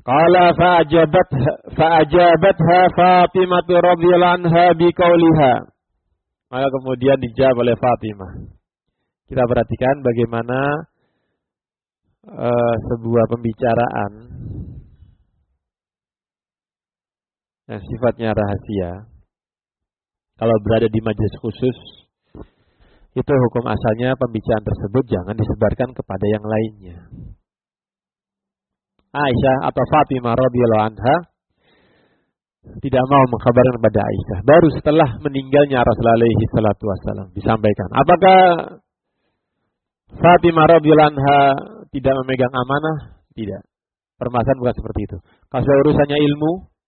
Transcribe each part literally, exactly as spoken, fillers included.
Qala fa'ajabatha fa'ajabatha Fatimah radhiyallahu anha biqauliha. Maka kemudian dijawab oleh Fatimah. Kita perhatikan bagaimana uh, sebuah pembicaraan yang sifatnya rahasia. Kalau berada di majelis khusus, itu hukum asalnya pembicaraan tersebut jangan disebarkan kepada yang lainnya. Aisyah atau Fatimah radhiyallahu anha tidak mau mengkabarkan kepada Aisyah. Baru setelah meninggalnya Rasulullah alaihi salatu wasallam disampaikan. Apakah Fatimah radhiyallahu anha tidak memegang amanah? Tidak. Permasalahan bukan seperti itu. Kalau urusannya ilmu,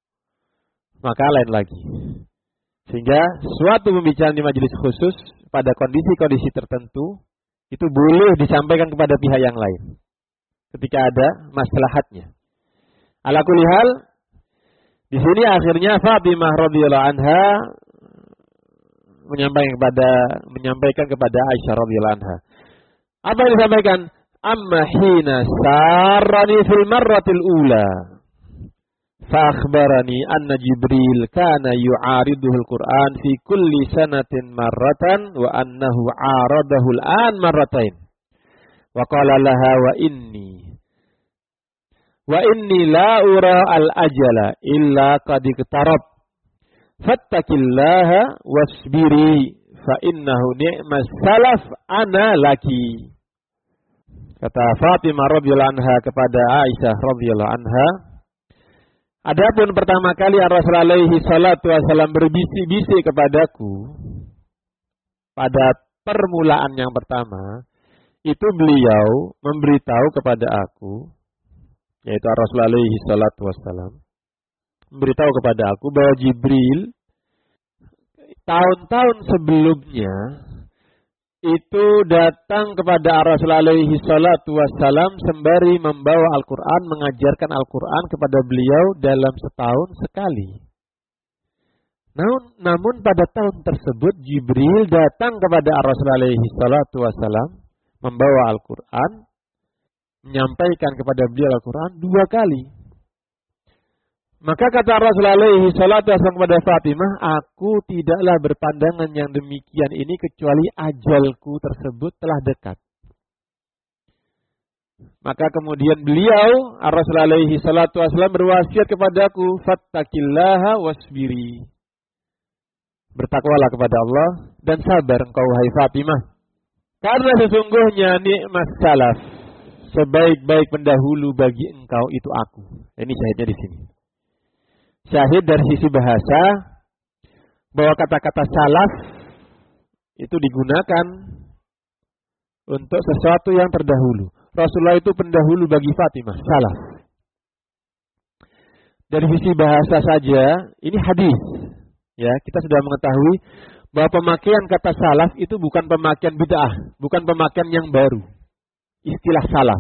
maka lain lagi. Sehingga suatu pembicaraan di majelis khusus pada kondisi-kondisi tertentu itu boleh disampaikan kepada pihak yang lain ketika ada maslahatnya. Ala kulli hal, di sini akhirnya Fatimah radhiyallahu anha menyampaikan kepada menyampaikan kepada Aisyah radhiyallahu anha. Apa yang disampaikan? Amma hina sarrani fil marratil ula fa akhbarani anna Jibril kana yu'ariduhu al-Qur'an fi kulli sanatin marratan wa annahu 'aradahu al-an marratain. Wa qala laha wa inni wa inni la ura al-ajala illa qad iqtarab fattaqillaha wasbiri fa innahu ni'mas salaf ana laki. Kata Fatimah radhiyallahu anha kepada Aisyah radhiyallahu anha, adapun pertama kali Rasulullah alaihi salatu wasallam berbisik-bisik kepadaku pada permulaan yang pertama, itu beliau memberitahu kepada aku, yaitu Rasulullah alaihi salatu wasallam, memberitahu kepada aku bahwa Jibril tahun-tahun sebelumnya itu datang kepada Rasulullah alaihi salatu wassalam sembari membawa Al-Quran, mengajarkan Al-Quran kepada beliau dalam setahun sekali. Namun, namun pada tahun tersebut Jibril datang kepada Rasulullah alaihi salatu wassalam membawa Al-Quran, menyampaikan kepada beliau Al-Quran dua kali. Maka kata Rasulullah alaihi salatu wasallam kepada Fatimah, aku tidaklah berpandangan yang demikian ini kecuali ajalku tersebut telah dekat. Maka kemudian beliau Rasulullah alaihi salatu wasallam berwasiat kepadaku, fattaqillaha wasbiri. Bertakwalah kepada Allah dan sabar engkau wahai Fatimah. Karena sesungguhnya nikmat salaf, sebaik-baik pendahulu bagi engkau itu aku. Ini syahidnya di sini. Syahid dari sisi bahasa bahwa kata-kata salaf itu digunakan untuk sesuatu yang terdahulu. Rasulullah itu pendahulu bagi Fatimah, salaf. Dari sisi bahasa saja, ini hadis. Ya, kita sudah mengetahui bahwa pemakaian kata salaf itu bukan pemakaian bid'ah, bukan pemakaian yang baru. Istilah salaf.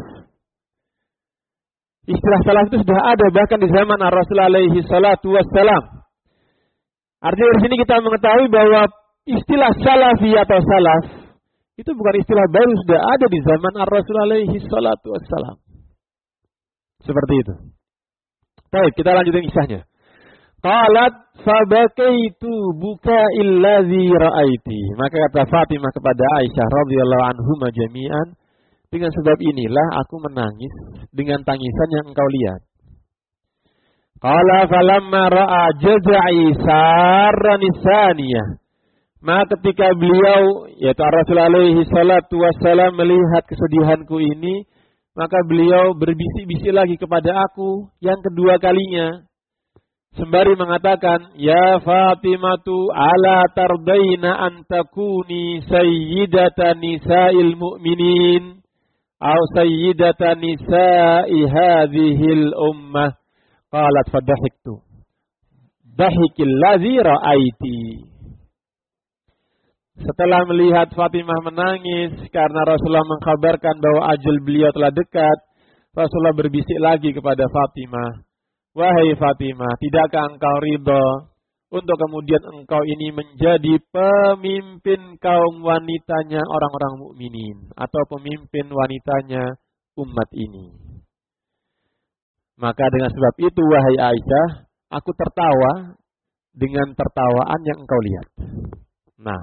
Istilah salaf itu sudah ada bahkan di zaman Rasulullah alaihi salatu wassalam. Artinya di sini kita mengetahui bahwa istilah salafi atau salaf itu bukan istilah baru, sudah ada di zaman Rasulullah alaihi salatu wassalam. Seperti itu. Baik, kita lanjutkan kisahnya. Qalat fabakaitu buka'il ladzi ra'aiti. Maka kata Fatimah kepada Aisyah radhiyallahu anhuma jami'an, dengan sebab inilah aku menangis dengan tangisan yang engkau lihat. Qala falamma ra'a jaz'i sarrani tsaniyah. Maka ketika beliau, yaitu Rasulullah alaihi salatu wassalam melihat kesedihanku ini, maka beliau berbisik-bisik lagi kepada aku yang kedua kalinya. Sembari mengatakan, ya Fatimatu ala tardaina an takuni sayyidata nisa'il mu'minin. Au sayyidata nisa'i hadhil ummah. Qalat fadahiktu. Dahikil ladzi ra'aiti. Setelah melihat Fatimah menangis karena Rasulullah mengkabarkan bahwa ajal beliau telah dekat, Rasulullah berbisik lagi kepada Fatimah, wahai Fatimah, tidakkah engkau ridha untuk kemudian engkau ini menjadi pemimpin kaum wanitanya orang-orang mukminin atau pemimpin wanitanya umat ini? Maka dengan sebab itu wahai Aisyah, aku tertawa dengan tertawaan yang engkau lihat. Nah.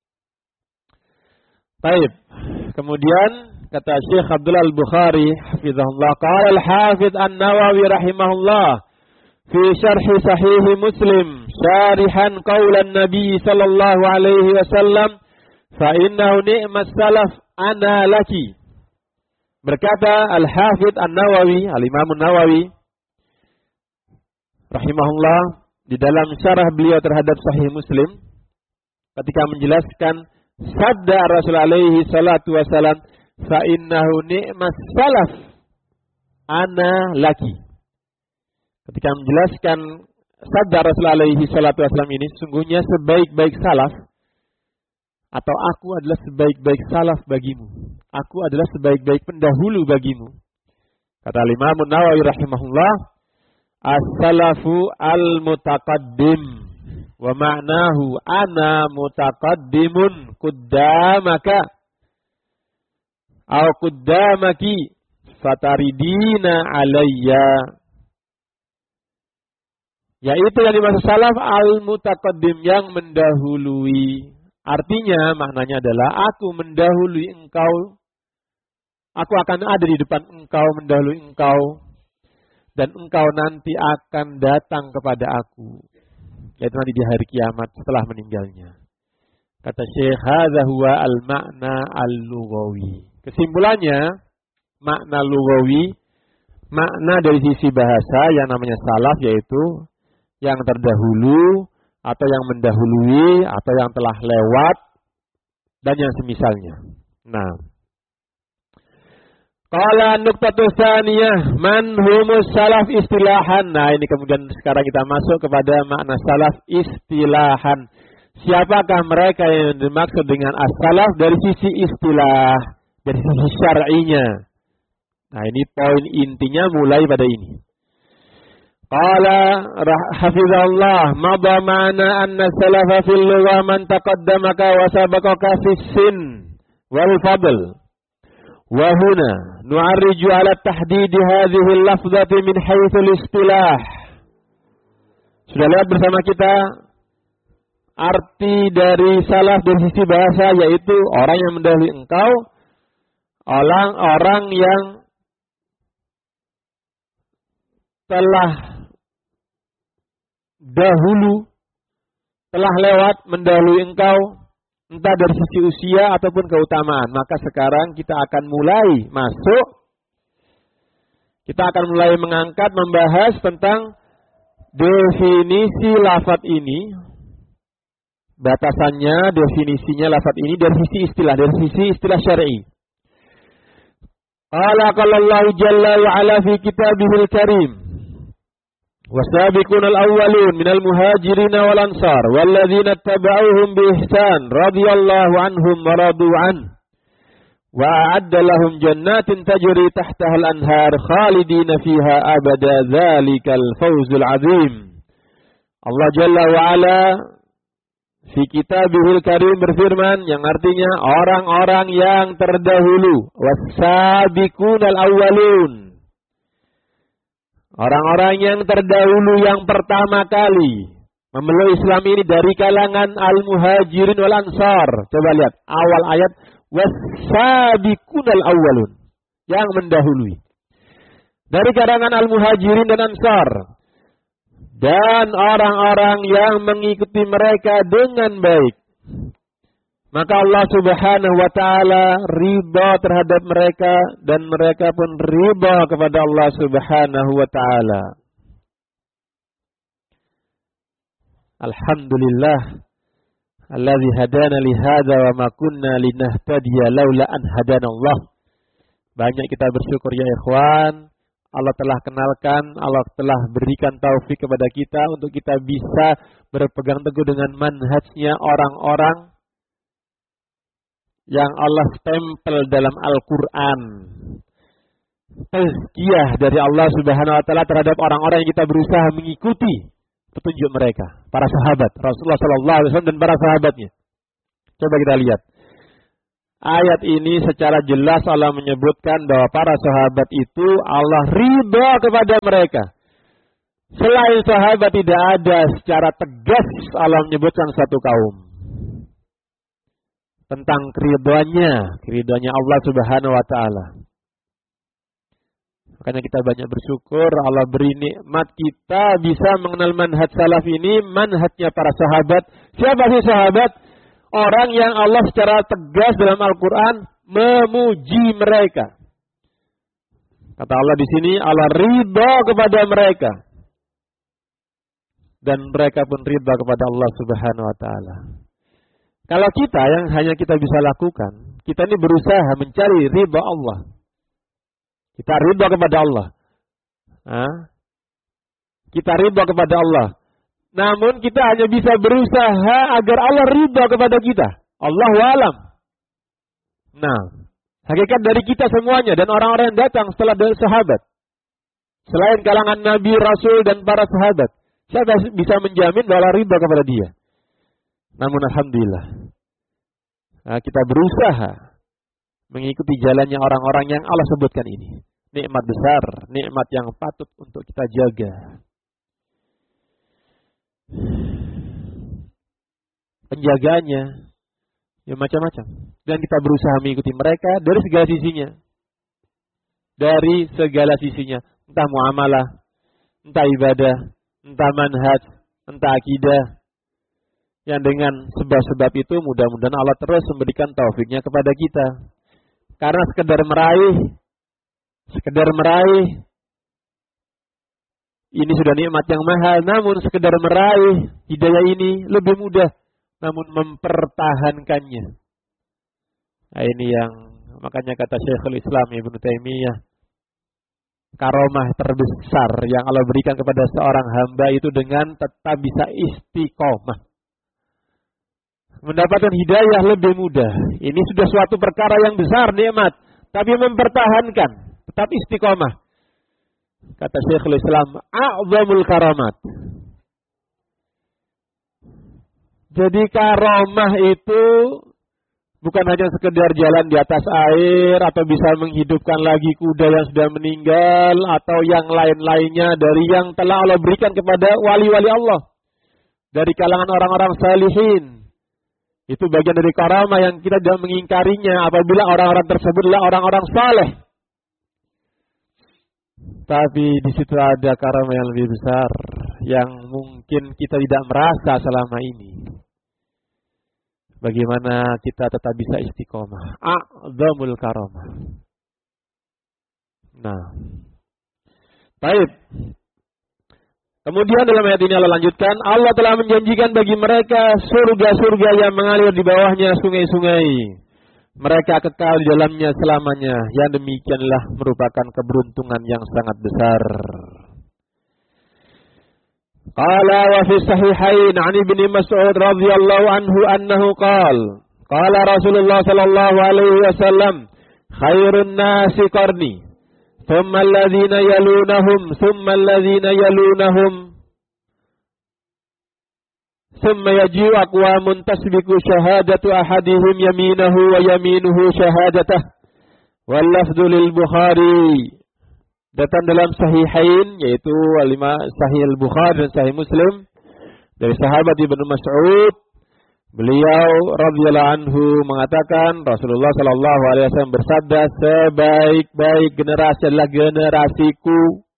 Baik. Kemudian kata Syekh Abdullah Al-Bukhari hafizahullah, qala Al-Hafidz An-Nawawi rahimahullah fi syarh sahih Muslim syarihan qaulan Nabi sallallahu alaihi wasallam fa innahu ni'mas salaf ana laki. Berkata Al-Hafidz An-Nawawi, Al-Imam An-Nawawi rahimahullah di dalam syarah beliau terhadap Sahih Muslim ketika menjelaskan sabda Rasul alaihi salatu wasalam, fa innahu ni'mas salaf ana laki. Ketika menjelaskan sabda Rasul alaihi salatu wasalam ini, sungguhnya sebaik-baik salaf atau aku adalah sebaik-baik salaf bagimu. Aku adalah sebaik-baik pendahulu bagimu. Kata Imam Nawawi rahimahullah, as-salafu al-mutaqaddim wa ma'nahu ana mutaqaddimun quddamaka aw quddamaki fataridina alayya. Yaitu yang dimaksud salaf al-mutaqaddim, yang mendahului. Artinya maknanya adalah aku mendahului engkau, aku akan ada di depan engkau, mendahului engkau, dan engkau nanti akan datang kepada aku, yaitu nanti di hari kiamat setelah meninggalnya. Kata Syekh, hadza huwa al-ma'na al-lughawi. Kesimpulannya, makna lughawi, makna dari sisi bahasa yang namanya salaf, yaitu yang terdahulu atau yang mendahului atau yang telah lewat dan yang semisalnya. Nah, qala nuqtatu tsaniyah man humus salaf istilahan. Nah, ini kemudian sekarang kita masuk kepada makna salaf istilahan. Siapakah mereka yang dimaksud dengan as-salaf dari sisi istilah, dari sisi syar'inya. Nah, ini poin intinya mulai pada ini. Qala hafizahullah, madha ma'na anna salafa fil lughah man taqaddamaka wa sabaqaka fis sin wal fadl. Wa huna nu'arriju ala tahdid hadhihi al-lafzati min haythu al-istilah. Sudah lihat bersama kita arti dari salaf dari sisi bahasa, yaitu orang yang mendahului engkau, orang-orang yang telah dahulu, telah lewat, mendahului engkau, entah dari sisi usia ataupun keutamaan. Maka sekarang kita akan mulai masuk, kita akan mulai mengangkat, membahas tentang definisi lafadz ini, batasannya, definisinya lafadz ini dari sisi istilah, dari sisi istilah syar'i. Qala qallallahu jalla wa ala fi kitabihil karim, wasabiqun al-awwalun minal muhajirin wal ansar walladzina ittaba'uuhum bi ihsan radhiyallahu anhum wa radu an wa a'adda lahum jannatin tajri tahtaha al-anhar khalidina fiha abada dzalikal fawzul 'adzim. Allah jalla wa ala fi kitabihil karim berfirman, yang artinya orang-orang yang terdahulu, wasabiqun al-awwalun, orang-orang yang terdahulu yang pertama kali memeluk Islam ini dari kalangan al-muhajirin wal ansar. Coba lihat awal ayat, was-sabiqun al-awwalun, yang mendahului dari kalangan al-muhajirin dan ansar, dan orang-orang yang mengikuti mereka dengan baik. Maka Allah subhanahu wa ta'ala riba terhadap mereka, dan mereka pun riba kepada Allah subhanahu wa ta'ala. Alhamdulillah alladzi hadana li hadza wa ma kunna linahtadiya laula an hadana Allah. Banyak kita bersyukur ya ikhwan, Allah telah kenalkan, Allah telah berikan taufik kepada kita untuk kita bisa berpegang teguh dengan manhajnya orang-orang yang Allah stempel dalam Al-Quran. Tazkiyah dari Allah subhanahu wa ta'ala terhadap orang-orang yang kita berusaha mengikuti petunjuk mereka, para sahabat Rasulullah sallallahu alaihi wasallam dan para sahabatnya. Coba kita lihat ayat ini secara jelas Allah menyebutkan bahwa para sahabat itu Allah ridha kepada mereka. Selain sahabat tidak ada secara tegas Allah menyebutkan satu kaum tentang keridhaannya, keridhaannya Allah Subhanahu wa taala. Makanya kita banyak bersyukur Allah beri nikmat kita bisa mengenal manhaj salaf ini, manhajnya para sahabat. Siapa sih sahabat? Orang yang Allah secara tegas dalam Al-Quran memuji mereka. Kata Allah di sini, Allah ridha kepada mereka. Dan mereka pun ridha kepada Allah Subhanahu wa taala. Kalau kita yang hanya kita bisa lakukan, kita ini berusaha mencari ridha Allah. Kita ridha kepada Allah. Hah? Kita ridha kepada Allah. Namun kita hanya bisa berusaha agar Allah ridha kepada kita. Allahu a'lam. Nah, hakikat dari kita semuanya dan orang-orang yang datang setelah dari sahabat. Selain kalangan Nabi, Rasul dan para sahabat. Siapa bisa menjamin bahwa Allah ridha kepada dia? Namun alhamdulillah. Nah, kita berusaha mengikuti jalannya orang-orang yang Allah sebutkan ini. Nikmat besar, nikmat yang patut untuk kita jaga. Penjagaannya ya macam-macam. Dan kita berusaha mengikuti mereka dari segala sisinya. Dari segala sisinya. Entah muamalah, entah ibadah, entah manhaj, entah akidah. Yang dengan sebab-sebab itu mudah-mudahan Allah terus memberikan taufiknya kepada kita. Karena sekedar meraih, sekedar meraih, ini sudah nikmat yang mahal. Namun sekedar meraih hidayah ini lebih mudah. Namun mempertahankannya. Nah, ini yang makanya kata Syekhul Islam Ibnu Taimiyah, karomah terbesar yang Allah berikan kepada seorang hamba itu dengan tetap bisa istiqomah. Mendapatkan hidayah lebih mudah. Ini sudah suatu perkara yang besar nikmat, tapi mempertahankan, tetap istiqomah. Kata Syekhul Islam, a'zamul karamat. Jadi karomah itu bukan hanya sekedar jalan di atas air atau bisa menghidupkan lagi kuda yang sudah meninggal atau yang lain-lainnya dari yang telah Allah berikan kepada wali-wali Allah. Dari kalangan orang-orang salihin. Itu bagian dari karamah yang kita tidak mengingkarinya apabila orang-orang tersebut adalah orang-orang saleh. Tapi di situ ada karamah yang lebih besar yang mungkin kita tidak merasa selama ini. Bagaimana kita tetap bisa istiqomah. A'zamul karamah. Nah. Baik. Kemudian dalam ayat ini Allah lanjutkan, Allah telah menjanjikan bagi mereka surga-surga yang mengalir di bawahnya sungai-sungai. Mereka kekal di dalamnya selamanya. Yang demikianlah merupakan keberuntungan yang sangat besar. Qala wa fi sahihain 'an Ibnu Mas'ud radhiyallahu anhu annahu qala qala Rasulullah sallallahu alaihi wasallam khairun nasi qarni thumma alladhina yalunahum thumma alladhina yalunahum thumma yaji'u aqwamun tasbiqu shahadatu ahadihim yaminahu wa yaminuhu shahadatah wal lafdhu lil Bukhari. Datang dalam sahihain, yaitu lima sahih al-Bukhari dan sahih Muslim dari sahabat Ibnu Mas'ud. Beliau radhiyallahu anhu mengatakan Rasulullah sallallahu alaihi wasallam bersabda, sebaik-baik generasi adalah generasiku.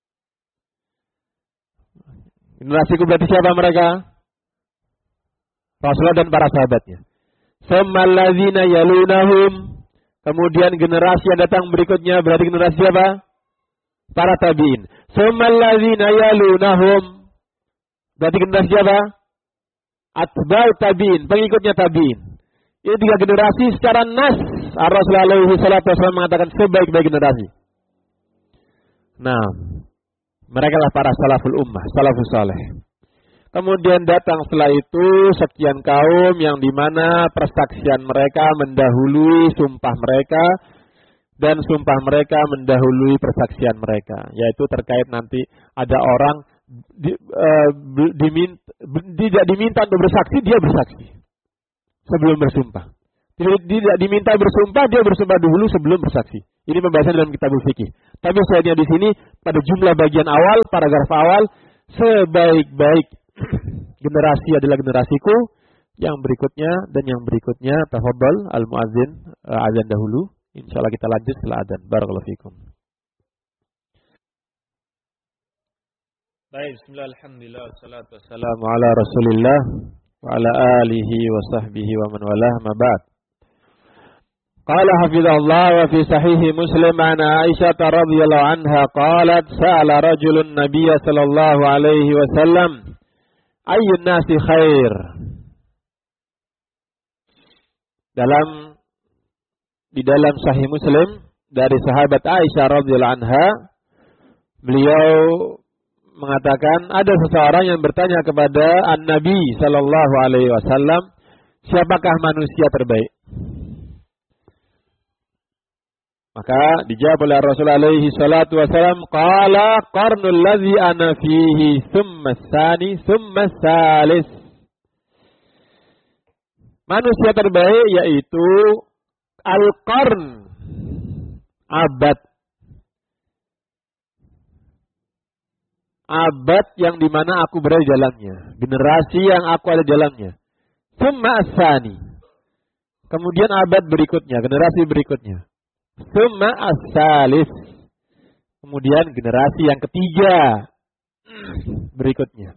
Generasiku berarti siapa mereka? Rasulullah dan para sahabatnya. Tsummal ladzina yalunahum. Kemudian generasi yang datang berikutnya berarti generasi siapa? Para tabi'in. Tsummal ladzina yalunahum. Berarti generasi siapa? Atba'u tabi'in, pengikutnya tabi'in. Ini tiga generasi secara nas. Rasulullah alaihi salatu wasallam mengatakan sebaik-baik generasi. Nah, mereka lah para salaful ummah, salafus saleh. Kemudian datang setelah itu sekian kaum yang dimana persaksian mereka mendahului sumpah mereka. Dan sumpah mereka mendahului persaksian mereka. Yaitu terkait nanti ada orang di, uh, diminta, tidak diminta untuk bersaksi, dia bersaksi sebelum bersumpah. Tidak diminta bersumpah, dia bersumpah dulu sebelum bersaksi. Ini pembahasan dalam kitab fikih. Tapi saya di sini pada jumlah bagian awal, paragraf awal, sebaik-baik generasi adalah generasiku, yang berikutnya dan yang berikutnya. Tafadhal al-muadzin uh, azan dahulu. Insyaallah kita lanjut setelah adzan. Barakallahu fikum. Baik, bismillah, alhamdulillah, wassalatu wassalamu ala rasulillah wa ala alihi wa sahbihi wa man walah, ma ba'd. Qala hafizahullah wa fi sahihi Muslim an Aisyah radhiyallahu anha qalat sa'ala rajulun nabiyya sallallahu alaihi wasallam ayyun nasi khair. Dalam di dalam sahih Muslim dari sahabat Aisyah radhiyallahu anha, beliau mengatakan ada seseorang yang bertanya kepada An-Nabi sallallahu alaihi wasallam, siapakah manusia terbaik? Maka dijawab oleh Rasulullah alaihi salatu wasallam, qala qarnul ladzi ana fihi thumma tsani thumma tsalis. Manusia terbaik yaitu al-qarn, abad. Abad yang dimana aku berada di dalamnya, generasi yang aku ada di dalamnya. Thumma tsani. Kemudian abad berikutnya, generasi berikutnya. Thumma as-salis. Kemudian generasi yang ketiga berikutnya.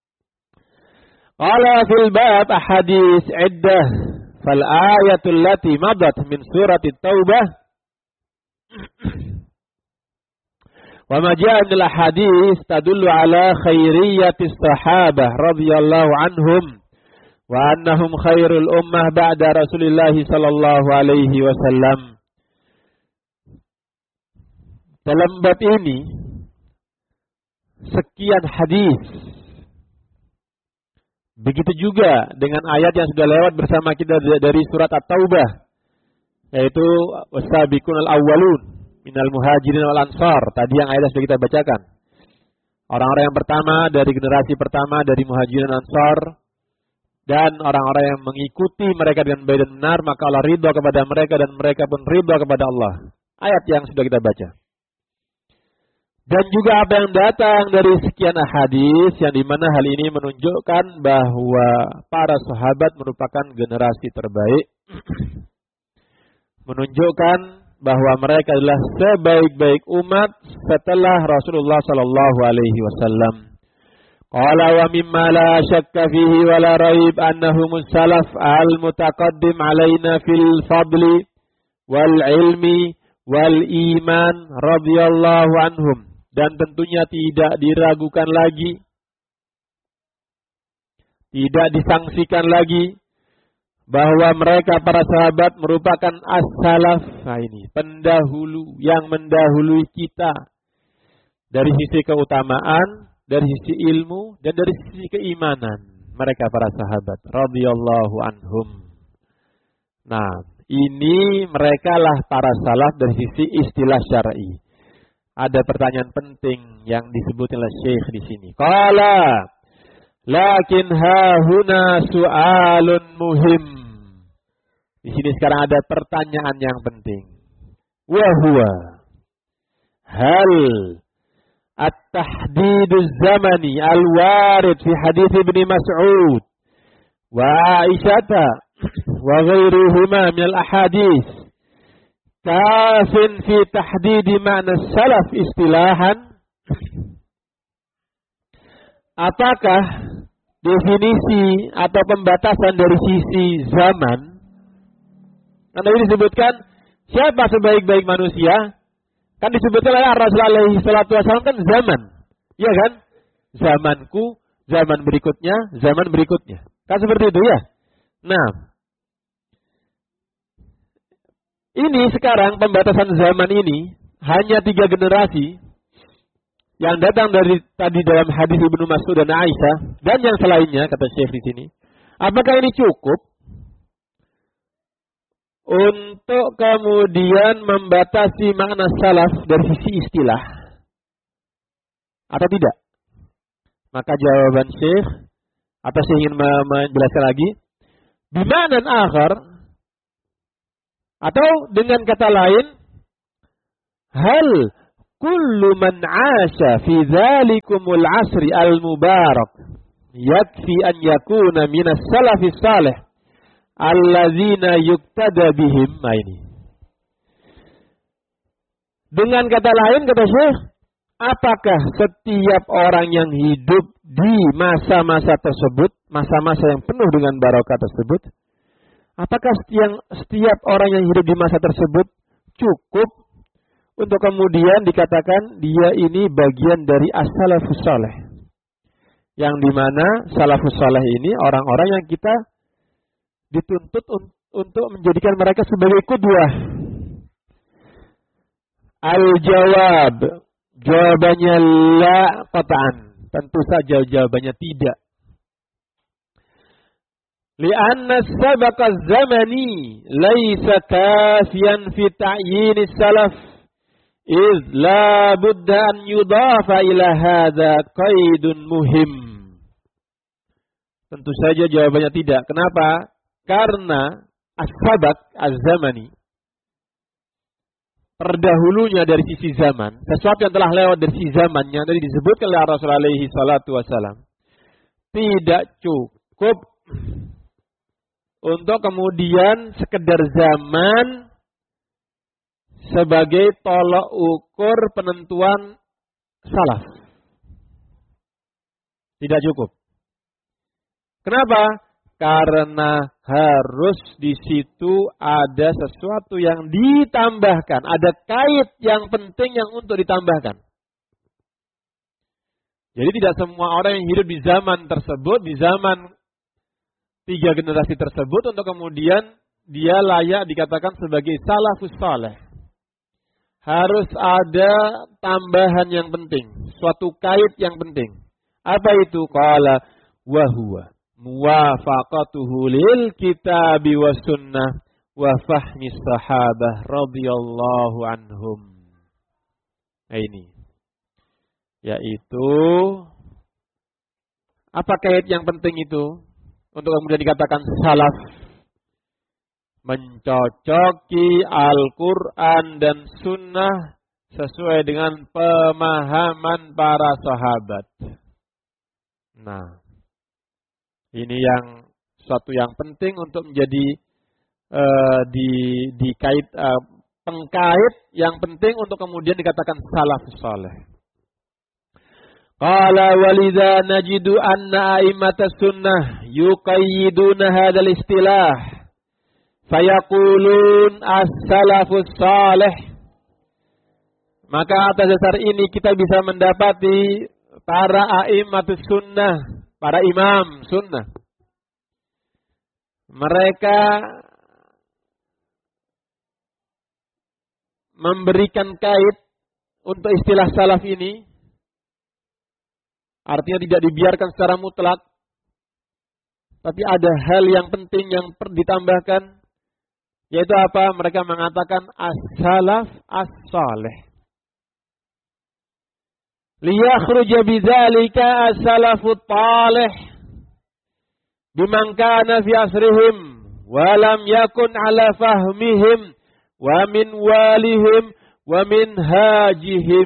Qala fil bab ahadits iddah fal ayatul lati madat min surati Taubah wa ma jaa min al ahadits tadullu ala khairiyatis sahabah radhiyallahu anhum wa annahum khairul ummah ba'da Rasulillah sallallahu alaihi wasallam. Dalam bab ini sekian hadis. Begitu juga dengan ayat yang sudah lewat bersama kita dari surat At-Taubah, yaitu wasabiqun al-awwalun minal muhajirin wal ansar. Tadi yang ayat sudah kita bacakan. Orang-orang yang pertama dari generasi pertama dari muhajirin dan ansar, dan orang-orang yang mengikuti mereka dengan baik dan benar, maka Allah ridha kepada mereka dan mereka pun ridha kepada Allah. Ayat yang sudah kita baca. Dan juga apa yang datang dari sekian hadis yang dimana hal ini menunjukkan bahwa para sahabat merupakan generasi terbaik, menunjukkan bahwa mereka adalah sebaik-baik umat setelah Rasulullah sallallahu alaihi wasallam. Qala wa mimma la syakka fihi wa la raib annahum salaf al-mutaqaddim alaina fil fadli wal ilmi wal iman radhiyallahu anhum. Dan tentunya tidak diragukan lagi, tidak disangsikan lagi bahwa mereka para sahabat merupakan as-salaf. Nah ini pendahulu yang mendahului kita dari sisi keutamaan, dari sisi ilmu, dan dari sisi keimanan. Mereka para sahabat radhiyallahu anhum. Nah, ini mereka lah para salaf dari sisi istilah syar'i. Ada pertanyaan penting yang disebut oleh Syekh di sini. Qala lakin hahuna su'alun muhim. Di sini sekarang ada pertanyaan yang penting. Wa huwa hal at-tahdiduz zamani al-warid fi hadits Ibnu Mas'ud wa Aisyah wa ghairuhuma min al-ahadits kafin fi tahdidi makna salaf istilahan. Apakah definisi atau pembatasan dari sisi zaman? Karena ini disebutkan siapa sebaik-baik manusia? Kan disebutkan oleh Rasulullah alaihi salatu wasallam kan zaman. Iya kan? Zamanku, zaman berikutnya, zaman berikutnya. Kan seperti itu ya? Nah, ini sekarang pembatasan zaman ini hanya tiga generasi yang datang dari tadi dalam hadis Ibnu Mas'ud dan Aisyah dan yang selainnya kata Syekh di sini. Apakah ini cukup untuk kemudian membatasi makna salaf dari sisi istilah atau tidak? Maka jawaban Syekh atau saya ingin menjelaskan lagi, bimanan akhar, Atau dengan kata lain, hal kullu man 'asha fi dzalikumul 'asri al-mubarak yakfi an yakuna minas salafis salih alladzina yuktada bihim. Nah ini. Dengan kata lain, kata Syekh, apakah setiap orang yang hidup di masa-masa tersebut, masa-masa yang penuh dengan barokah tersebut, apakah setiap, setiap orang yang hidup di masa tersebut cukup untuk kemudian dikatakan dia ini bagian dari as-salafus salih? Yang dimana salafus salih ini orang-orang yang kita dituntut un- untuk menjadikan mereka sebagai qudwah. Al-jawab, jawabannya la qat'an. Tentu saja jawabannya tidak. Li'anna sabaqa zamani laisa kafiyan fi ta'yin salaf iz la budda an yudafa ila hadha qaidun muhim. Tentu saja jawabannya tidak. Kenapa? Karena as-sabaq az-zamani, terdahulunya dari sisi zaman, sesuatu yang telah lewat dari sisi zaman yang tadi disebutkan oleh Rasulullah alaihi salatu wasalam, tidak cukup untuk kemudian sekedar zaman sebagai tolak ukur penentuan salaf. Tidak cukup. Kenapa? Karena harus di situ ada sesuatu yang ditambahkan. Ada kait yang penting yang untuk ditambahkan. Jadi tidak semua orang yang hidup di zaman tersebut, di zaman tiga generasi tersebut, untuk kemudian dia layak dikatakan sebagai salafus salih. Harus ada tambahan yang penting. Suatu kait yang penting. Apa itu? Qala wa huwa muwafaqatuhu lil kitabi was sunnah wa fahmi sahabah radhiyallahu anhum. Nah ini, yaitu apa kait yang penting itu untuk kemudian dikatakan salaf? Mencocoki Al-Quran dan sunnah sesuai dengan pemahaman para sahabat. Nah, ini yang suatu yang penting untuk menjadi uh, di dikait uh, pengkait yang penting untuk kemudian dikatakan salafus salih. Qala walidha najidu anna a'immatas sunnah yuqayyiduna hadzal istilah fayaqulun as-salafus salih. Maka atas dasar ini kita bisa mendapati para a'immatus sunnah, para imam sunnah, mereka memberikan kait untuk istilah salaf ini. Artinya tidak dibiarkan secara mutlak, tapi ada hal yang penting yang perlu ditambahkan, yaitu apa? Mereka mengatakan as-salaf as-salih. Liyakhruja bidzalika as-salafut talih biman kana fi asrihim wa lam yakun ala fahmihim wa min walihim wa min hajihim.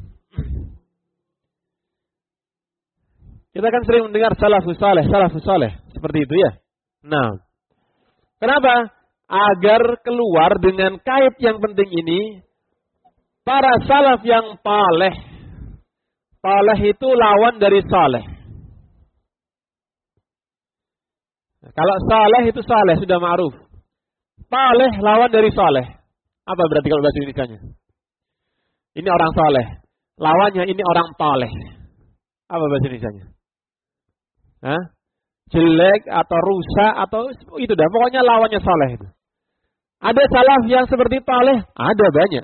Kita kan sering mendengar salafus salih, salafus salih, seperti itu ya. Nah, kenapa? Agar keluar dengan kait yang penting ini, para salaf yang talih. Talih itu lawan dari saleh. Kalau saleh itu saleh, sudah ma'ruf. Talih lawan dari saleh. Apa berarti kalau bahasa Indonesianya? Ini orang saleh. Lawannya ini orang talih. Apa bahasa Indonesianya? Hah? Jelek atau rusak atau itu dah. Pokoknya lawannya saleh itu. Ada salaf yang seperti talih? Ada banyak.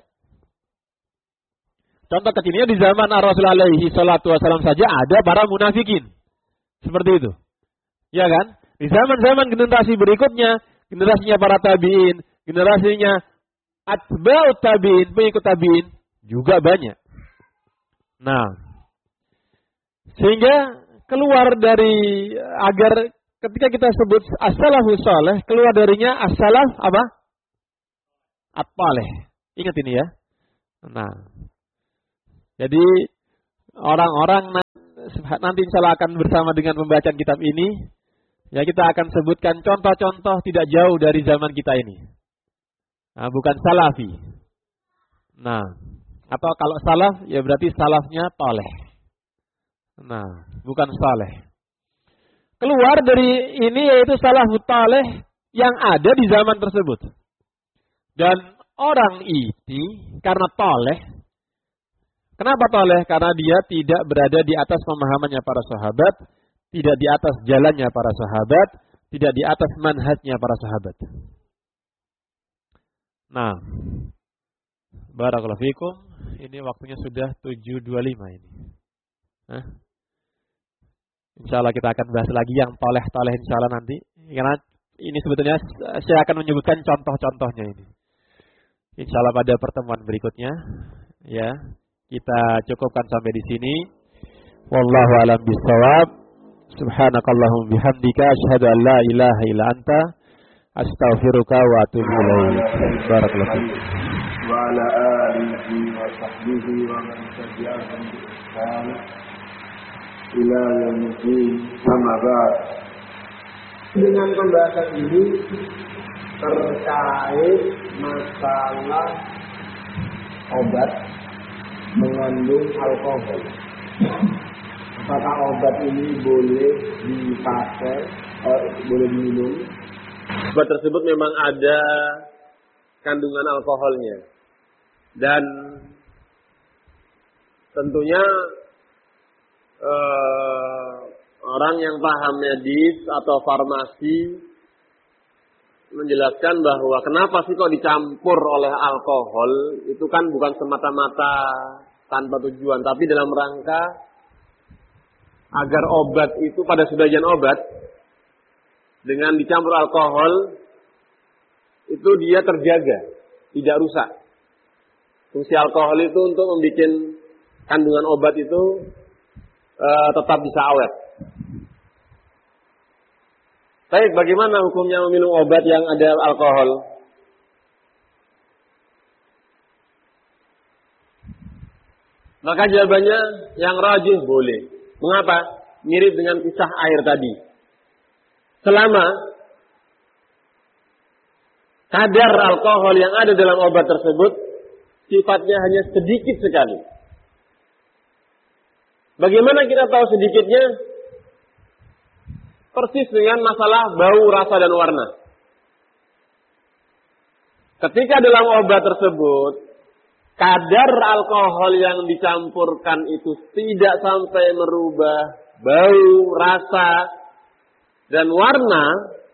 Contoh kecilnya di zaman Rasulullah alaihi salatu wasallam saja ada para munafikin. Seperti itu. Ya kan? Di zaman-zaman generasi berikutnya, generasinya para tabi'in, generasinya atba'ut tabi'in, pengikut tabi'in, juga banyak. Nah, sehingga keluar dari, agar ketika kita sebut as-salafus salih, keluar darinya as-salaf apa? at-talih. Ingat ini ya. Nah, jadi orang-orang nanti insya Allah akan bersama dengan pembacaan kitab ini, ya kita akan sebutkan contoh-contoh tidak jauh dari zaman kita ini. Nah, bukan salafi. Nah, atau kalau salaf, ya berarti salafnya toleh. Nah, bukan saleh. Keluar dari ini yaitu salafut toleh yang ada di zaman tersebut. Dan orang ini karena toleh, kenapa toleh? Karena dia tidak berada di atas pemahamannya para sahabat, tidak di atas jalannya para sahabat, tidak di atas manhajnya para sahabat. Nah, barakallahu fikum. Ini waktunya sudah tujuh dua puluh lima ini. Nah, insya Allah kita akan bahas lagi yang toleh-toleh insya Allah nanti. Karena ini sebetulnya saya akan menyebutkan contoh-contohnya ini. Insya Allah pada pertemuan berikutnya. Ya, kita cukupkan sampai di sini. Wallahu a'lam bishawab. Subhanakallahumma bihamdika asyhadu an la ilaha illa anta astaghfiruka wa atubu ilaik. Barakallahu fiik. Wa ala alihi wa sahbihi wa man tabi'ahum bi ihsan ila yaumil din. Amma ba'd. Dengan pembahasan ini terkait masalah obat mengandung alkohol. Apakah obat ini boleh dipakai, eh, boleh diminum? Obat tersebut memang ada kandungan alkoholnya. Dan tentunya eh, orang yang paham medis atau farmasi menjelaskan bahwa kenapa sih kok dicampur oleh alkohol, itu kan bukan semata-mata tanpa tujuan, tapi dalam rangka agar obat itu pada sebagian obat dengan dicampur alkohol itu dia terjaga, tidak rusak. Fungsi alkohol itu untuk membuat kandungan obat itu uh, tetap bisa awet. Baik, bagaimana hukumnya meminum obat yang ada alkohol? Maka jawabannya yang rajih boleh. Mengapa? Mirip dengan kisah air tadi. Selama kadar alkohol yang ada dalam obat tersebut sifatnya hanya sedikit sekali. Bagaimana kita tahu sedikitnya? Persis dengan masalah bau, rasa, dan warna. Ketika dalam obat tersebut kadar alkohol yang dicampurkan itu tidak sampai merubah bau, rasa, dan warna,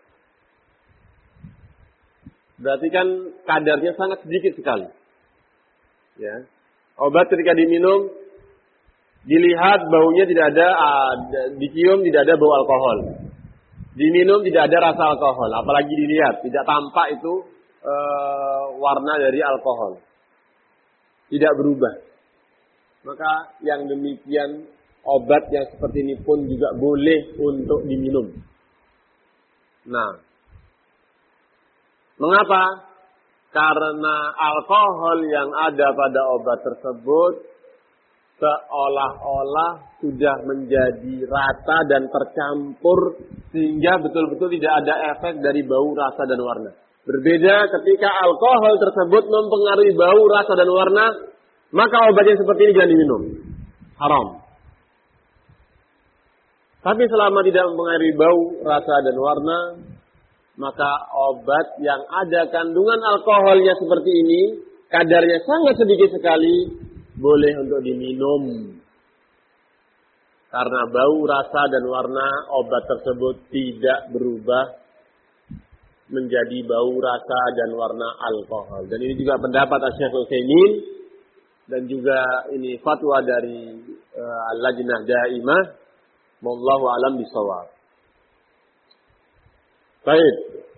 berarti kan kadarnya sangat sedikit sekali. Ya. Obat ketika diminum, dilihat baunya tidak ada, dicium tidak ada bau alkohol. Diminum tidak ada rasa alkohol, apalagi dilihat tidak tampak itu e, warna dari alkohol. Tidak berubah. Maka yang demikian obat yang seperti ini pun juga boleh untuk diminum. Nah, mengapa? Karena alkohol yang ada pada obat tersebut seolah-olah sudah menjadi rata dan tercampur sehingga betul-betul tidak ada efek dari bau, rasa, dan warna. Berbeda ketika alkohol tersebut mempengaruhi bau, rasa, dan warna, maka obat yang seperti ini jangan diminum. Haram. Tapi selama tidak mempengaruhi bau, rasa, dan warna, maka obat yang ada kandungan alkoholnya seperti ini, kadarnya sangat sedikit sekali, boleh untuk diminum. Karena bau, rasa, dan warna obat tersebut tidak berubah menjadi bau, rasa, dan warna alkohol. Dan ini juga pendapat Asy-Syaikh Utsaimin dan juga ini fatwa dari uh, Al-Lajnah Daimah. Wallahu a'lam bishawab. Baik.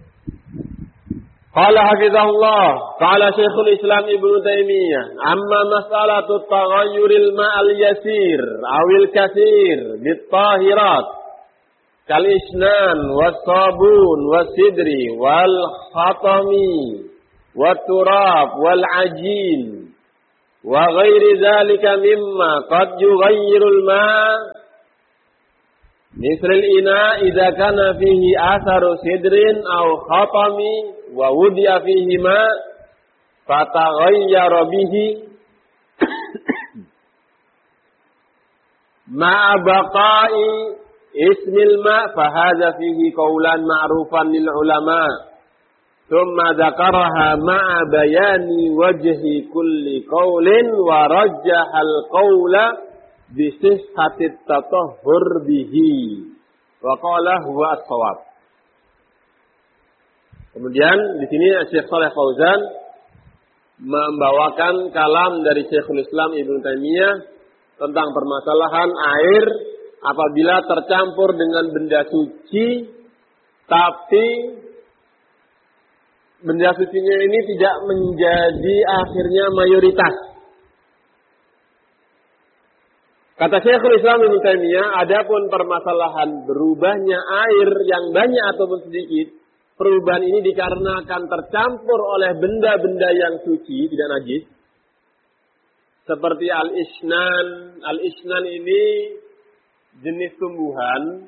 Qala hafizahullah, qala Syekhul Islam Ibnu Taimiyah, amma mas'alatu taghayyuril ma'al yasir awil katsir bit-tahirat kal isnan was sabun was sidri wal khatami wa turab wal ajin wa ghairi dzalika mimma qad yughayyirul ma' misal ina idza kana fihi atharu sidrin aw khatami wa wudiya fihi ma fataghayyara bihi ma'a baqa'i ismil ma fahadha fihi qawlan ma'rufan lil ulama thumma dzakaraha ma'a bayani wajhi kulli qawlin wa rajjaha al qawla bi sihhati tatahhur bihi wa qala huwa as-shawab. Kemudian di sini Syekh Shalih Fauzan membawakan kalam dari Syekhul Islam Ibnu Taimiyah tentang permasalahan air apabila tercampur dengan benda suci, tapi benda sucinya ini tidak menjadi akhirnya mayoritas. Kata Syekhul Islam Ibnu Taimiyah, adapun permasalahan berubahnya air yang banyak ataupun sedikit, perubahan ini dikarenakan tercampur oleh benda-benda yang suci, tidak najis. Seperti al-isnan. Al-isnan ini jenis tumbuhan.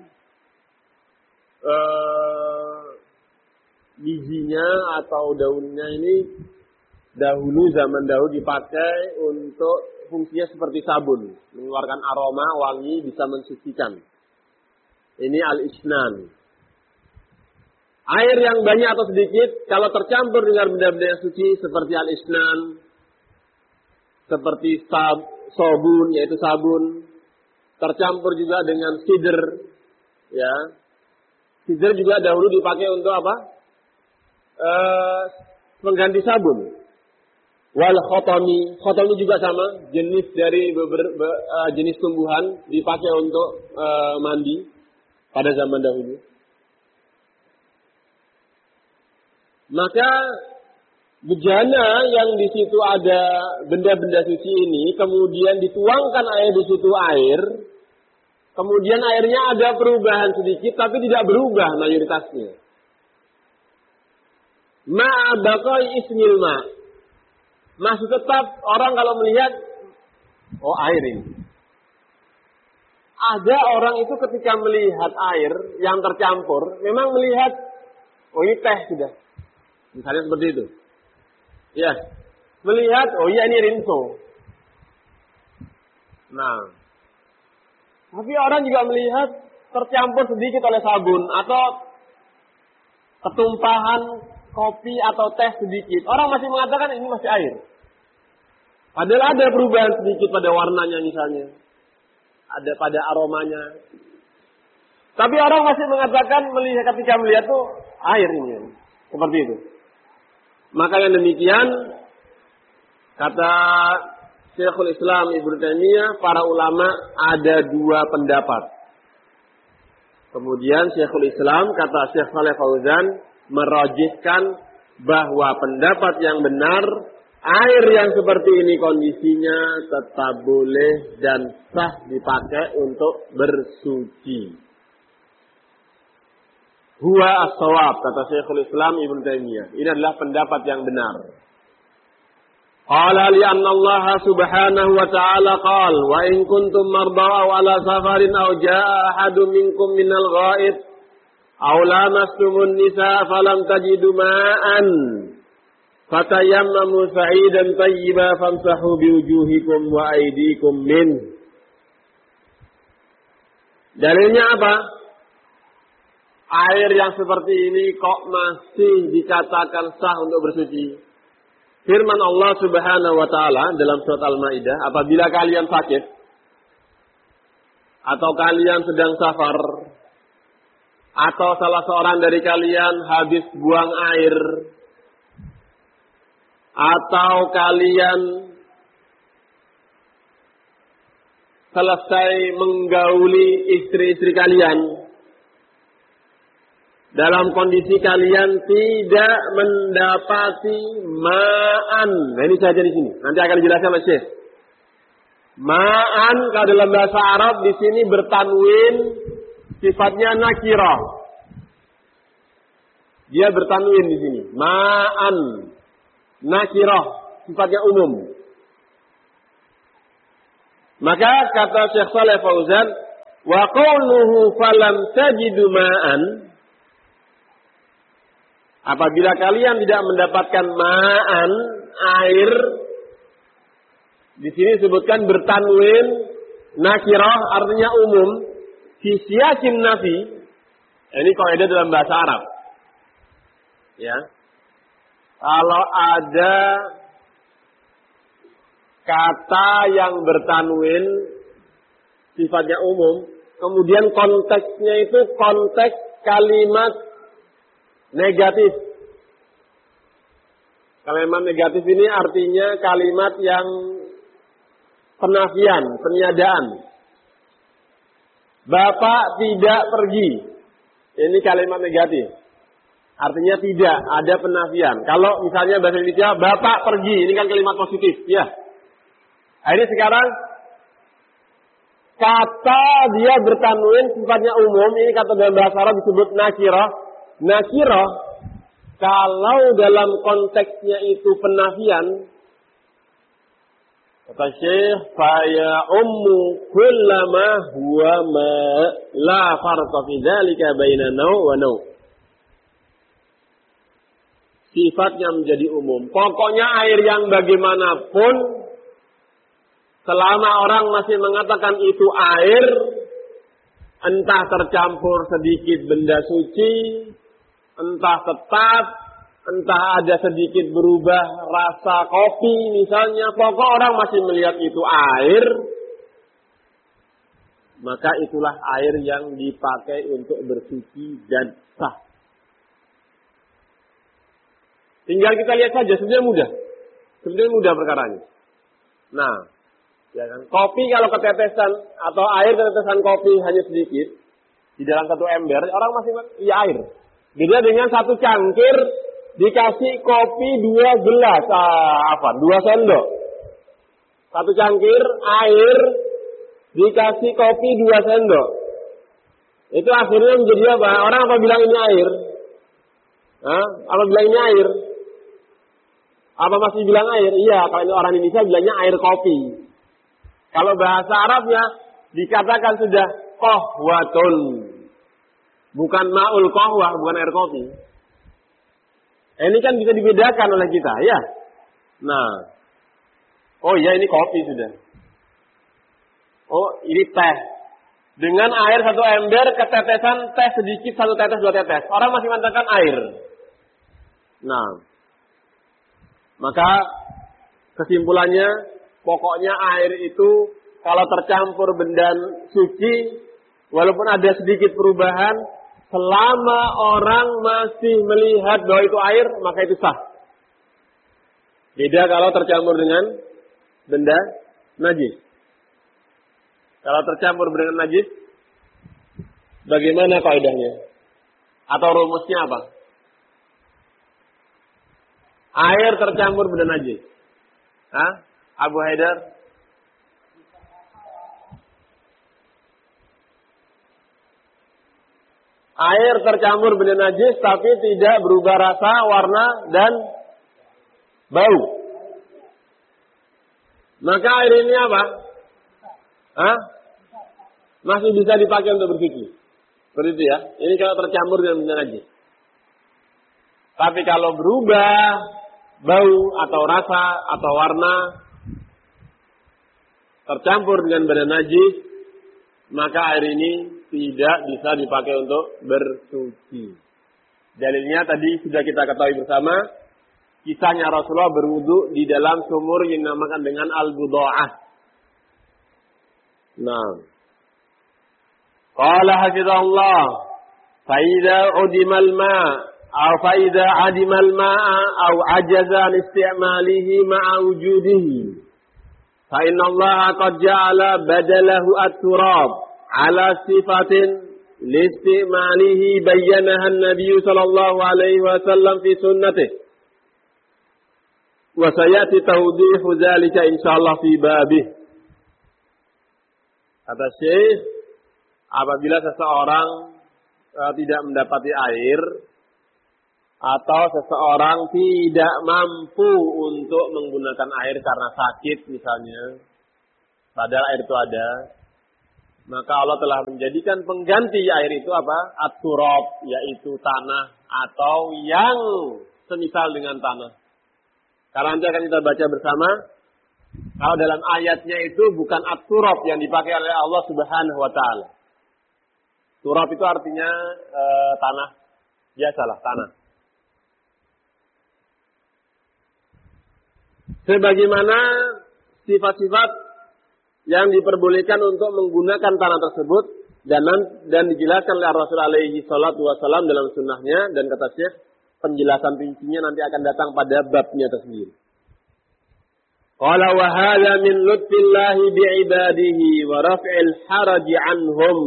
Eh, bijinya atau daunnya ini dahulu zaman dahulu dipakai untuk fungsinya seperti sabun. Mengeluarkan aroma, wangi, bisa mensucikan. Ini al-isnan. Air yang banyak atau sedikit, kalau tercampur dengan benda-benda yang suci seperti al-isnan, seperti sab, sabun, yaitu sabun, tercampur juga dengan sidr, ya. Sidr juga dahulu dipakai untuk apa? E, pengganti sabun. Wal khotami, khotami juga sama, jenis dari beber, be, uh, jenis tumbuhan dipakai untuk uh, mandi pada zaman dahulu. Maka bejana yang di situ ada benda-benda suci ini, kemudian dituangkan air di situ air, kemudian airnya ada perubahan sedikit, tapi tidak berubah mayoritasnya. Ma'abaqai ismil ma'. Masih tetap orang kalau melihat, oh air ini. Ada orang itu ketika melihat air yang tercampur, memang melihat, oh ini teh sudah. Misalnya seperti itu. Ya, melihat, oh iya ini rinso. Nah, tapi orang juga melihat tercampur sedikit oleh sabun atau ketumpahan kopi atau teh sedikit. Orang masih mengatakan ini masih air. Padahal ada perubahan sedikit pada warnanya misalnya. Ada pada aromanya. Tapi orang masih mengatakan melihat ketika melihat tuh air ini. Seperti itu. Maka yang demikian kata Syekhul Islam Ibnu Taimiyah, para ulama ada dua pendapat. Kemudian Syekhul Islam kata Syekh Shalih Fauzan merajihkan bahwa pendapat yang benar, air yang seperti ini kondisinya tetap boleh dan sah dipakai untuk bersuci. Huwa as-shawab, kata Syekhul Islam Ibnu Taimiyah. Ini adalah pendapat yang benar. Qala li anna Allah subhanahu wa ta'ala qala wa in kuntum mardaa aw ala safarin aw jaa ahadun minkum minal ghaib aw lamastumun nisa falam tajidu ma'an fatayammamu sa'idan tayyiban famsahu biwujuhikum wa aydikum min. Dalilnya apa? Air yang seperti ini kok masih dikatakan sah untuk bersuci? Firman Allah Subhanahu wa taala dalam surat Al-Maidah, apabila kalian sakit atau kalian sedang safar atau salah seorang dari kalian habis buang air atau kalian selesai menggauli istri-istri kalian dalam kondisi kalian tidak mendapati ma'an. Nah ini saja di sini. Nanti akan dijelaskan oleh Syekh. Ma'an kalau dalam bahasa Arab di sini bertanwin sifatnya nakirah. Dia bertanwin di sini. Ma'an. nakirah, sifatnya umum. Maka kata Syekh Shalih Fauzan, wa qawluhu falam tajidu ma'an, apabila kalian tidak mendapatkan ma'an, air, di sini disebutkan bertanwin nakirah, artinya umum, fi siyakin nafi. Ini kaidah dalam bahasa Arab. Ya. Kalau ada kata yang bertanwin sifatnya umum, kemudian konteksnya itu konteks kalimat negatif. Kalimat negatif ini artinya kalimat yang penafian, peniadaan. Bapak tidak pergi. Ini kalimat negatif. Artinya tidak, ada penafian. Kalau misalnya bahasa Indonesia, Bapak pergi, ini kan kalimat positif, ya. Ini sekarang kata dia bertanwin sifatnya umum, ini kata dalam bahasa Arab disebut nakirah. Nakirah, kalau dalam konteksnya itu penafian, kata Syekh, faya ummu kullama huwa ma la farqa fi dzalika baina naw wa naw. Sifatnya menjadi umum. Pokoknya air yang bagaimanapun, selama orang masih mengatakan itu air, entah tercampur sedikit benda suci, entah tetap, entah ada sedikit berubah rasa kopi misalnya, pokok orang masih melihat itu air, maka itulah air yang dipakai untuk bersuci dan sah. Tinggal kita lihat saja, sebenarnya mudah. Sebenarnya mudah perkaranya. Nah, ya kan? Kopi kalau ketetesan atau air ketetesan kopi hanya sedikit di dalam satu ember, orang masih iya air. Beda dengan satu cangkir dikasih kopi dua gelas, ah, apa? Dua sendok. Satu cangkir air dikasih kopi dua sendok. Itu akhirnya menjadi apa? Orang apa bilang ini air? Hah? Apa bilang ini air? Apa masih bilang air? Iya, kalau ini orang Indonesia bilangnya air kopi. Kalau bahasa Arabnya dikatakan sudah qahwatun. Bukan ma'ul qahwah, bukan air kopi. Ini kan bisa dibedakan oleh kita, ya. Nah. Oh iya, ini kopi sudah. Oh, ini teh. Dengan air satu ember, ketetesan teh sedikit, satu tetes, dua tetes. Orang masih mengatakan air. Nah. Maka kesimpulannya, pokoknya air itu kalau tercampur benda suci, walaupun ada sedikit perubahan, selama orang masih melihat bahwa itu air, maka itu sah. Beda kalau tercampur dengan benda najis. Kalau tercampur dengan najis, bagaimana kaidahnya? Atau rumusnya apa? Air tercampur benda najis. Hah? Abu Haidar? Air tercampur benda najis tapi tidak berubah rasa, warna, dan bau. Maka air ini apa? Hah? Masih bisa dipakai untuk bersuci. Seperti itu ya. Ini kalau tercampur dengan benda najis. Tapi kalau berubah bau atau rasa atau warna, tercampur dengan benda najis, maka air ini tidak bisa dipakai untuk bersuci. Dalilnya tadi sudah kita ketahui bersama, kisahnya Rasulullah berwudu di dalam sumur yang dinamakan dengan al-budha'ah. Nah, qala hafizahullah, fa idza udima al-ma' aw fa idza adima al-ma'a aw ajaza an isti'malihi ma'a wujudihi fa inna Allah qad ja'ala badalahu at-turab ala sifatin listimalihi bayyanaha an-nabiy sallallahu alaihi wasallam fi sunnatihi wa sayati tawdihu dzalika insyaallah fi babih. Kata Syekh, apabila seseorang uh, tidak mendapati air, atau seseorang tidak mampu untuk menggunakan air karena sakit misalnya, padahal air itu ada, maka Allah telah menjadikan pengganti air itu apa? At-turab, yaitu tanah atau yang semisal dengan tanah. Karena nanti akan kita baca bersama, kalau dalam ayatnya itu bukan at-turab yang dipakai oleh Allah Subhanahu wa taala. Turab itu artinya e, tanah, biasalah tanah. Sebagaimana sifat-sifat yang diperbolehkan untuk menggunakan tanah tersebut dan dan dijelaskan oleh Rasul alaihi salatu wasallam dalam sunnahnya, dan kata Syekh penjelasan rincinya nanti akan datang pada babnya tersendiri. Qala wa hadza min lutfillahi bi'ibadihi wa raf'il haraji anhum.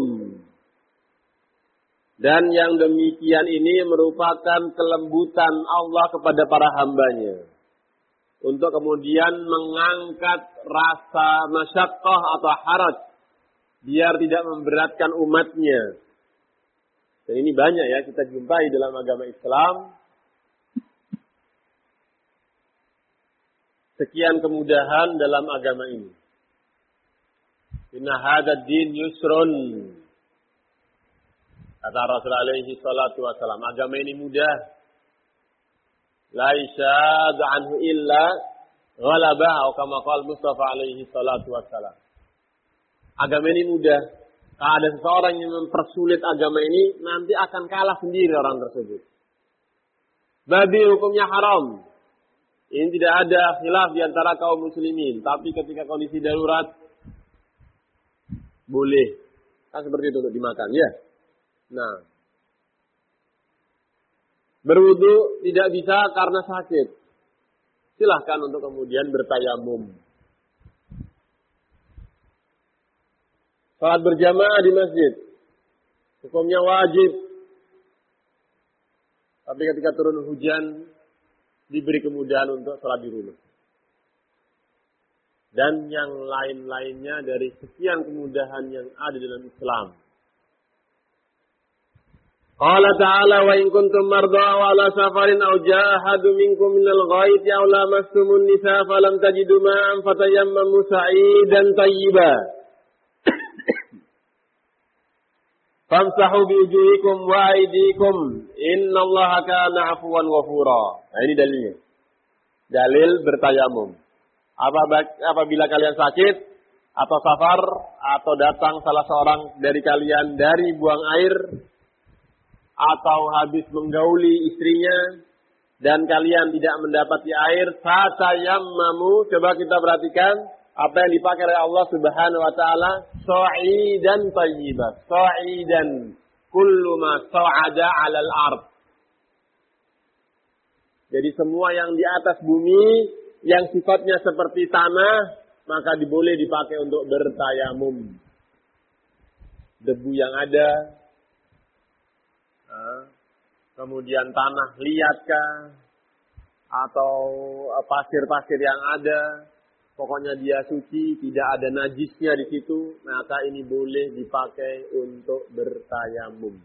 Dan yang demikian ini merupakan kelembutan Allah kepada para hambanya untuk kemudian mengangkat rasa masyaqqah atau haraj biar tidak memberatkan umatnya. Dan ini banyak ya kita jumpai dalam agama Islam. Sekian kemudahan dalam agama ini. Inna hadzal din yusrun. Kata Rasul alaihi salatu wasallam, agama ini mudah. La yashad anhu illa ghalabah, atau kama qala Mustafa alaihi salatu wasallam. Agama ini mudah. Kalau ada seseorang yang mempersulit agama ini, nanti akan kalah sendiri orang tersebut. Babi hukumnya haram. Ini tidak ada khilaf di antara kaum muslimin. Tapi ketika kondisi darurat, boleh. Kan seperti itu untuk dimakan, ya. Nah, berwudu tidak bisa karena sakit. Silahkan untuk kemudian bertayamum. Salat berjamaah di masjid, hukumnya wajib. Tapi ketika turun hujan, diberi kemudahan untuk salat di rumah. Dan yang lain-lainnya dari sekian kemudahan yang ada dalam Islam. Qala ta'ala wa in kuntum marda wa ala safarin aw jaa ahadun minkum minal ghaiti aw lamastumun nisaa falam tajidu ma'an fatayammamu sa'idan thayyiban famsahu bi wujuhikum wa aydikum innallaha kana 'afuwan ghafura. Nah ini dalilnya. Dalil bertayamum. Apabila kalian sakit atau safar atau datang salah seorang dari kalian dari buang air atau habis menggauli istrinya dan kalian tidak mendapati air, fatayammamu, coba kita perhatikan apa yang dipakai oleh Allah Subhanahu wa taala, sa'idan thayyiban. Sa'idan kullu ma sa'ada 'alal ard. Jadi semua yang di atas bumi yang sifatnya seperti tanah, maka diboleh dipakai untuk bertayamum. Debu yang ada, kemudian tanah liatkah atau pasir-pasir yang ada, pokoknya dia suci, tidak ada najisnya di situ, maka ini boleh dipakai untuk bertayamum.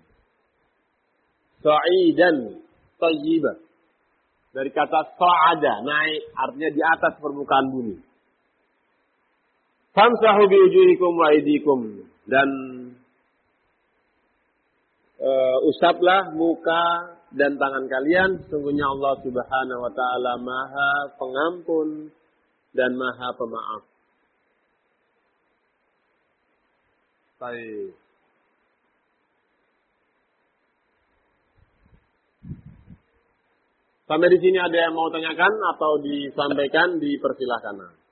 Sa'idan thayyiban. Dari kata sa'ada, naik, artinya di atas permukaan bumi. Famsahu bi wujuhikum wa aydikum, dan Uh, usaplah muka dan tangan kalian. Sungguhnya Allah Subhanahu wa ta'ala maha pengampun dan maha pemaaf. Baik. Sampai di sini ada yang mau tanyakan atau disampaikan, dipersilahkan.